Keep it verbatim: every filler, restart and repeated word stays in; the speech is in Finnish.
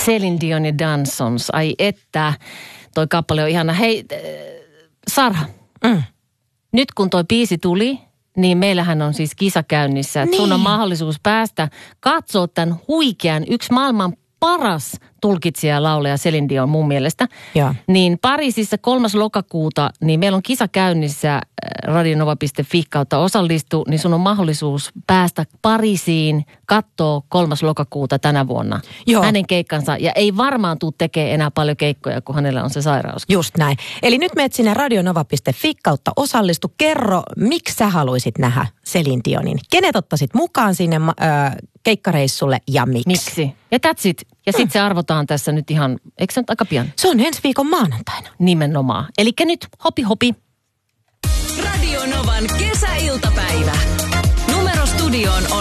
Celine Dion ja Dansons. Ai että, toi kappale on ihana. Hei, Sarha, mm. nyt kun toi biisi tuli, niin meillähän on siis kisa käynnissä. Niin. Sun on mahdollisuus päästä katsoa tämän huikean, yksi maailman paras tulkitsija ja laulaja Celine Dion mun mielestä. Ja. Niin Pariisissa kolmas lokakuuta, niin meillä on kisa käynnissä radionova piste fi kautta osallistu, niin sun on mahdollisuus päästä Pariisiin kattoo kolmas lokakuuta tänä vuonna. Joo. Hänen keikkansa. Ja ei varmaan tule tekemään enää paljon keikkoja, kun hänellä on se sairaus. Just näin. Eli nyt menet sinne radionova piste fi kautta osallistu. Kerro, miksi sä haluaisit nähdä Celine Dionin? Kenet ottaisit mukaan sinne äh, keikkareissulle ja miksi? Miksi? Ja that's it. Ja sitten mm. se arvotaan tässä nyt ihan, eikö se nyt aika pian? Se on ensi viikon maanantaina. Nimenomaan. Elikkä nyt hopi hopi. Radio Novan kesäiltapäivä. Numero studioon on